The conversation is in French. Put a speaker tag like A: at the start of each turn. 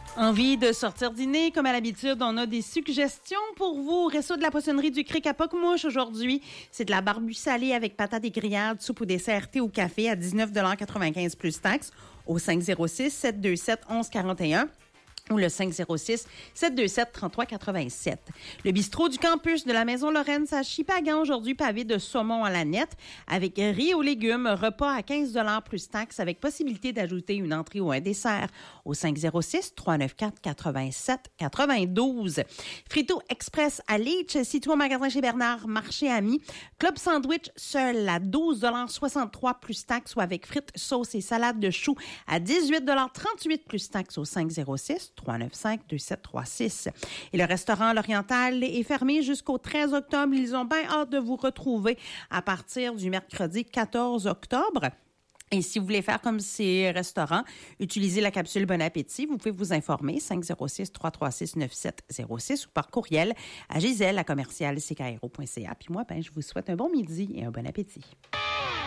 A: Envie de sortir dîner? Comme à l'habitude, on a des suggestions pour vous. Resto de la poissonnerie du Cric à Pocmouche aujourd'hui. C'est de la barbue salée avec patates et grillades, soupe ou dessert, thé ou café à 19,95 $ plus taxes au 506-727-1141. Ou le 506-727-3387. Le bistrot du campus de la Maison Lorenz à Chipagan aujourd'hui, pavé de saumon à la nette avec riz aux légumes, repas à 15 $ plus taxes avec possibilité d'ajouter une entrée ou un dessert au 506-394-87-92. Frito Express à Leach, situé au magasin chez Bernard, marché ami. Club Sandwich seul à 12,63 $ plus taxes ou avec frites, sauce et salade de choux à 18,38 $ plus taxes au 506 395-2736. Et le restaurant L'Oriental est fermé jusqu'au 13 octobre. Ils ont bien hâte de vous retrouver à partir du mercredi 14 octobre. Et si vous voulez faire comme ces restaurants, utilisez la capsule Bon Appétit. Vous pouvez vous informer 506-336-9706 ou par courriel à gisèle@commercial-ccairo.ca. Puis moi, je vous souhaite un bon midi et un bon appétit.